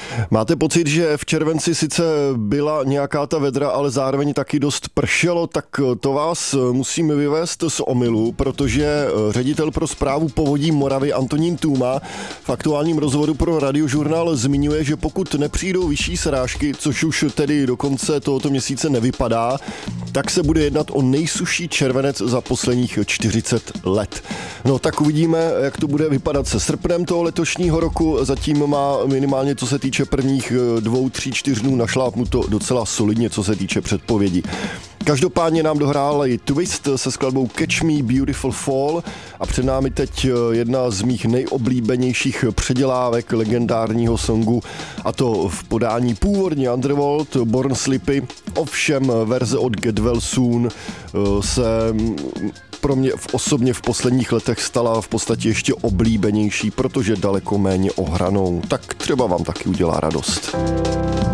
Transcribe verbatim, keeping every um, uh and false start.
Máte pocit, že v červenci sice byla nějaká ta vedra, ale zároveň taky dost pršelo, tak to vás musím vyvést z omylu, protože ředitel pro správu povodí Moravy Antonín Tůma v aktuálním rozhovoru pro Radiožurnál zmiňuje, že pokud nepřijdou vyšší srážky, což už tedy do konce tohoto měsíce nevypadá, tak se bude jednat o nejsušší červenec za posledních čtyřicet let. No tak uvidíme, jak to bude vypadat se srpnem toho letošního roku. Zatím má minimálně, co se týče prvních dvou, tří, čtyř dnů našlápnuto docela solidně, co se týče předpovědi. Každopádně nám dohrál i Twist se skladbou Catch Me Beautiful Fall a před námi teď jedna z mých nejoblíbenějších předělávek legendárního songu, a to v podání původně Underworld, Born Slippy, ovšem verze od Get Well Soon se pro mě osobně v posledních letech stala v podstatě ještě oblíbenější, protože daleko méně ohranou. Tak třeba vám taky udělá radost.